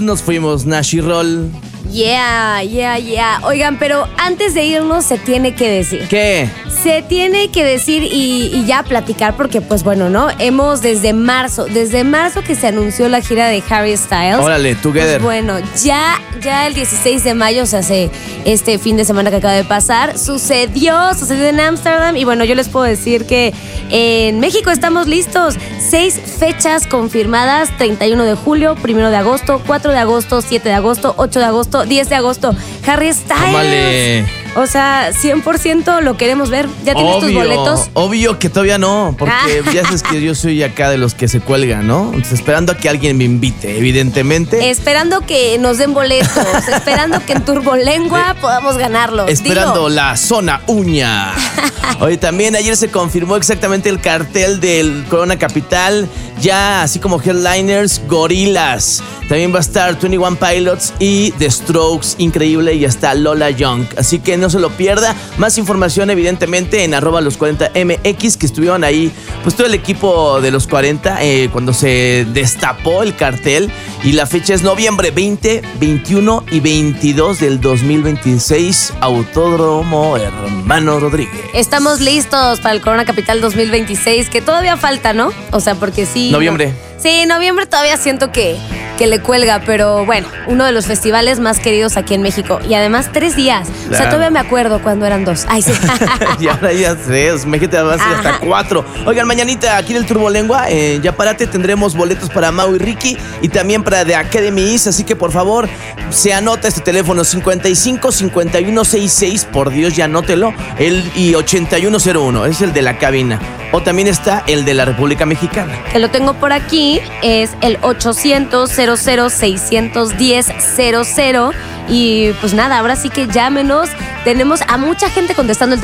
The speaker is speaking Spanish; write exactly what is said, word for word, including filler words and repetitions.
nos fuimos, Nashi Roll. Yeah, yeah, yeah. Oigan, pero antes de irnos se tiene que decir. ¿Qué? Se tiene que decir y, y ya platicar porque, pues bueno, ¿no? Hemos desde marzo, desde marzo que se anunció la gira de Harry Styles. Órale, Together. Pues bueno, ya, ya el dieciséis de mayo, o sea, hace este fin de semana que acaba de pasar, sucedió, sucedió en Ámsterdam y bueno, yo les puedo decir que en México estamos listos. Seis fechas confirmadas, treinta y uno de julio, primero de agosto, cuatro de agosto, siete de agosto, ocho de agosto, diez de agosto. Harry Styles. Tómale. O sea, cien por ciento lo queremos ver. ¿Ya tienes tus boletos? Obvio que todavía no, porque Ah. ya sabes que yo soy acá de los que se cuelgan, ¿no? Entonces, esperando a que alguien me invite, evidentemente. Esperando que nos den boletos, esperando que en Turbolengua podamos ganarlos. Esperando Dilo. la zona uña. Oye, también ayer se confirmó exactamente el cartel del Corona Capital. Ya, así como headliners, Gorillaz. También va a estar veintiuno Pilots y The Strokes, increíble, y hasta Lola Young. Así que no se lo pierda. Más información, evidentemente, en arroba los cuarenta M X, que estuvieron ahí, pues todo el equipo de los cuarenta, eh, cuando se destapó el cartel. Y la fecha es noviembre veinte, veintiuno y veintidós del dos mil veintiséis, Autódromo Hermano Rodríguez. Estamos listos para el Corona Capital dos mil veintiséis, que todavía falta, ¿no? O sea, porque sí. Noviembre. No. Sí, noviembre todavía siento que, que le cuelga, pero bueno, uno de los festivales más queridos aquí en México. Y además, tres días. Claro. O sea, todavía me acuerdo cuando eran dos. Ay, sí. Y ahora ya tres, México va a ser hasta cuatro. Oigan, mañanita aquí en el Turbolengua, eh, ya párate, tendremos boletos para Mau y Ricky y también para The Academy East, así que por favor, se anota este teléfono cincuenta y cinco, cincuenta y uno, sesenta y seis, por Dios, ya anótelo, el y ochenta y uno cero uno, es el de la cabina. O también está el de la República Mexicana. Que lo tengo por aquí, es el ochocientos, cero cero, seiscientos diez, cero cero. Y pues nada, ahora sí que llámenos. Tenemos a mucha gente contestando el